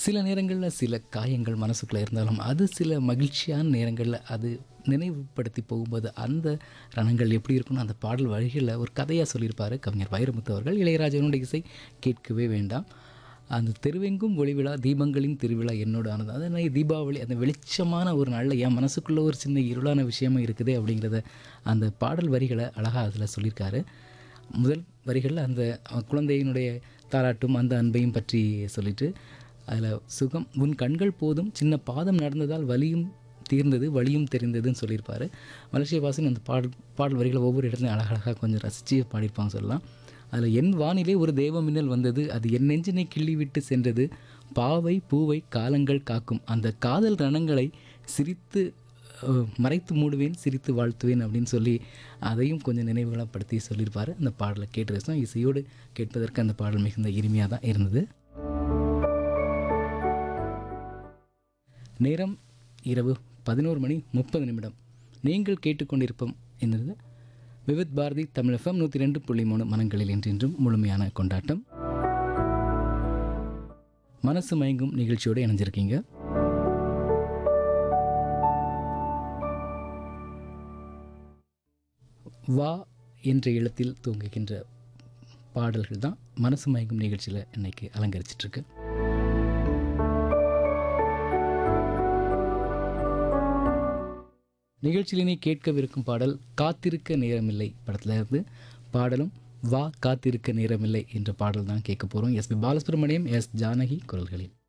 சில நேரங்களில் சில காயங்கள் மனசுக்குள்ளே இருந்தாலும் அது சில மகிழ்ச்சியான நேரங்களில் அது நினைவுபடுத்தி போகும்போது அந்த ரணங்கள் எப்படி இருக்குன்னு அந்த பாடல் வரிகளில் ஒரு கதையாக சொல்லியிருப்பார் கவிஞர் வைரமுத்து அவர்கள். இளையராஜாவினுடைய இசை கேட்கவே வேண்டாம். அந்த தெருவெங்கும் ஒளிவிழா தீபங்களின் திருவிழா என்னோட ஆனது. அதனால் தீபாவளி அந்த வெளிச்சமான ஒரு நாளில் என் மனசுக்குள்ளே ஒரு சின்ன இருளான விஷயமும் இருக்குது அப்படிங்கிறத அந்த பாடல் வரிகளை அழகாக அதில் சொல்லியிருக்காரு. முதல் வரிகளில் அந்த குழந்தையினுடைய தாலாட்டும் அந்த அன்பையும் பற்றி சொல்லிட்டு அதில் சுகம் உன் கண்கள் போதும் சின்ன பாதம் நடந்ததால் வலியும் தீர்ந்தது வலியும் தெரிந்ததுன்னு சொல்லியிருப்பார். மலேசிய வாசன் அந்த பாடல் வரிகளை ஒவ்வொரு இடத்துலையும் அழகழகாக கொஞ்சம் ரசித்து பாடியிருப்பாங்க சொல்லலாம். அதில் என் வானிலே ஒரு தெய்வ மின்னல் வந்தது, அது என் நெஞ்சினை கிள்ளி விட்டு சென்றது, பாவை பூவை காலங்கள் காக்கும், அந்த காதல் ரணங்களை சிரித்து மறைத்து மூடுவேன் சிரித்து வாழ்த்துவேன் அப்படின்னு சொல்லி அதையும் கொஞ்சம் நினைவுகளப்படுத்தி சொல்லியிருப்பார். அந்த பாடலை கேட்டு ரசம் இசையோடு கேட்பதற்கு அந்த பாடல் மிகுந்த இனிமையாக தான் இருந்தது. நேரம் இரவு 11:30. நீங்கள் கேட்டுக்கொண்டிருப்போம் என்னது விவித் பாரதி தமிழ் FM 102.3 மனங்களில் என்றென்றும் முழுமையான கொண்டாட்டம். மனசு மயங்கும் நிகழ்ச்சியோடு இணைஞ்சிருக்கீங்க. வா என்ற எழுத்தில் தூங்குகின்ற பாடல்கள் தான் மனசு மயங்கும் நிகழ்ச்சியில் இன்னைக்கு அலங்கரிச்சிட்ருக்கு. நிகழ்ச்சியிலே கேட்கவிருக்கும் பாடல் காத்திருக்க நேரமில்லை படத்தில் இருந்து பாடலும் வா காத்திருக்க நேரமில்லை என்ற பாடல் தான் கேட்க போகிறோம். எஸ்பி பாலசுப்ரமணியம், எஸ் ஜானகி குரல்களில்.